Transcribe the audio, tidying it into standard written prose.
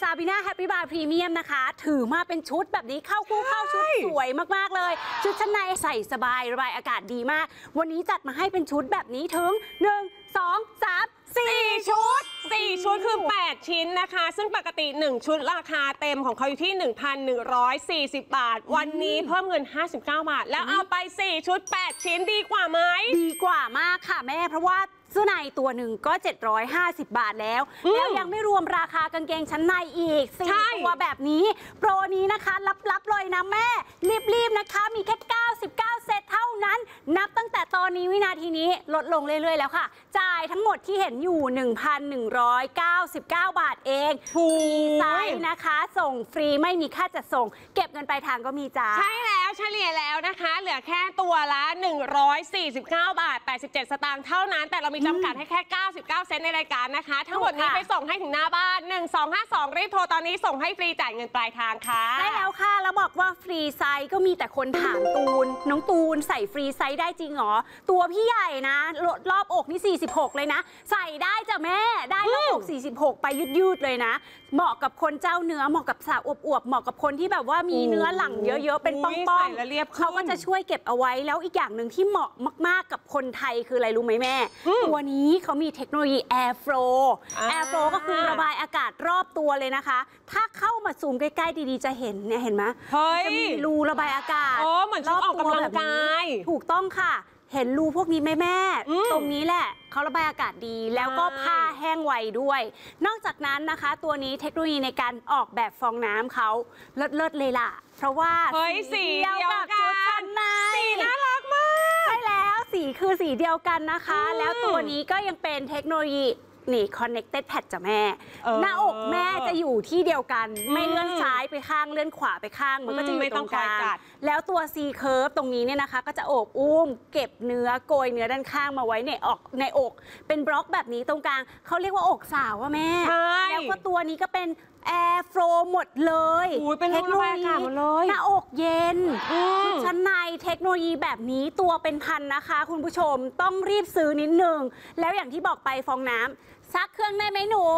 Sabina Happy Bar Premium นะคะถือมาเป็นชุดแบบนี้เข้าคู่เข้าชุดสวยมากๆเลยชุดชั้นในใส่สบายระบายอากาศดีมากวันนี้จัดมาให้เป็นชุดแบบนี้ถึง1 2 3 4 ชุด 4 ชุดคือ8 ชิ้นนะคะซึ่งปกติ1ชุดราคาเต็มของเขาอยู่ที่ 1,140 บาทวันนี้เพิ่มเงิน59 บาทแล้วเอาไป4 ชุด8 ชิ้นดีกว่าไหมดีกว่ามากค่ะแม่เพราะว่าเสื้อในตัวหนึ่งก็750 บาทแล้วยังไม่รวมราคากางเกงชั้นในอีก4 ตัวแบบนี้โปรนี้นะคะลับๆเลยนะแม่รีบๆนะคะมีแค่99 เซตเท่านั้นนับตั้งแต่ตอนนี้วินาทีนี้ลดลงเรื่อยๆแล้วค่ะจ่ายทั้งหมดที่เห็นอยู่ 1,199 บาทเองฟรีไซส์นะคะส่งฟรีไม่มีค่าจัดส่งเก็บเงินปลายทางก็มีจ้าใช่แล้วเฉลี่ยแล้วนะคะเหลือแค่ตัวละ149 บาท 87 สตางค์เท่านั้นแต่เรามีจำกัดให้แค่99 เซนต์ในรายการนะคะทั้งหมดนี้ไปส่งให้ถึงหน้าบ้าน1252รีบโทรตอนนี้ส่งให้ฟรีจ่ายเงินปลายทางค่ะใช่แล้วค่ะแล้วบอกว่าฟรีไซส์ก็มีแต่คนถามตูนน้องตูนใส่ฟรีไซส์ได้จริงหรอตัวพี่ใหญ่นะรอบอกนี่46เลยนะใส่ได้จ้ะแม่ได้รอบอก46ไปยืดเลยนะเหมาะกับคนเจ้าเนื้อเหมาะกับสาวอวบเหมาะกับคนที่แบบว่ามีเนื้อหลังเยอะๆเป็นป้องๆเขาก็จะช่วยเก็บเอาไว้แล้วอีกอย่างหนึ่งที่เหมาะมากๆกับคนไทยคืออะไรรู้ไหมแม่ตัวนี้เขามีเทคโนโลยี Air Flow ก็คือระบายอากาศรอบตัวเลยนะคะถ้าเข้ามาซูมใกล้ๆดีๆจะเห็นเนี่ยเห็นไหมจะมีรูระบายอากาศเหมือนชุดออกกำลังกายถูกต้องค่ะเห็นรูพวกนี้ไหมแม่ตรงนี้แหละเขาระบายอากาศดีแล้วก็ผ้าแห้งไวด้วยนอกจากนั้นนะคะตัวนี้เทคโนโลยีในการออกแบบฟองน้ำเขาเลิศเลยล่ะเพราะว่าสีเดียวกับชุดชั้นในสีน่ารักมากใช่แล้วสีคือสีเดียวกันนะคะแล้วตัวนี้ก็ยังเป็นเทคโนโลยีนี่ connected pad จ้ะแม่หน้าอกแม่จะอยู่ที่เดียวกันไม่เลื่อนซ้ายไปข้างเลื่อนขวาไปข้างมันก็จะอยู่ตรงกลางแล้วตัว C curve ตรงนี้เนี่ยนะคะก็จะโอบอุ้มเก็บเนื้อโกยเนื้อด้านข้างมาไว้ในอกเป็นบล็อกแบบนี้ตรงกลางเขาเรียกว่าอกสาวว่าแม่แล้วก็ตัวนี้ก็เป็นAir Flow หมดเลยเป็นเทคโนโลยีหมดเลยหน้าอกเย็นชั้นในเทคโนโลยีแบบนี้ตัวเป็นพันนะคะคุณผู้ชมต้องรีบซื้อนิดนึงแล้วอย่างที่บอกไปฟองน้ำซักเครื่องได้ไหมหนู